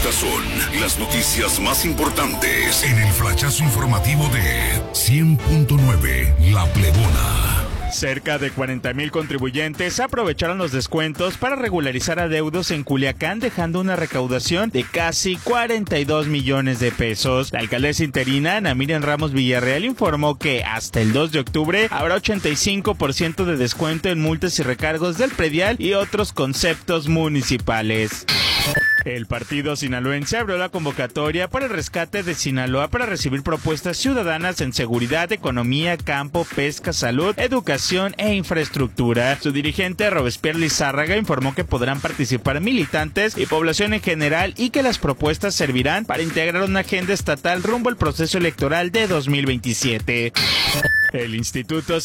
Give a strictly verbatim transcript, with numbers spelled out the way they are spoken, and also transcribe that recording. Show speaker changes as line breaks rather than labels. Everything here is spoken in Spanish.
Estas son las noticias más importantes en el flachazo informativo de cien punto nueve La Plebona.
Cerca de cuarenta mil contribuyentes aprovecharon los descuentos para regularizar adeudos en Culiacán, dejando una recaudación de casi cuarenta y dos millones de pesos. La alcaldesa interina, Ana Miriam Ramos Villarreal, informó que hasta el dos de octubre habrá ochenta y cinco por ciento de descuento en multas y recargos del predial y otros conceptos municipales. El partido sinaloense abrió la convocatoria para el rescate de Sinaloa para recibir propuestas ciudadanas en seguridad, economía, campo, pesca, salud, educación e infraestructura. Su dirigente, Robespierre Lizárraga, informó que podrán participar militantes y población en general y que las propuestas servirán para integrar una agenda estatal rumbo al proceso electoral de dos mil veintisiete. El Instituto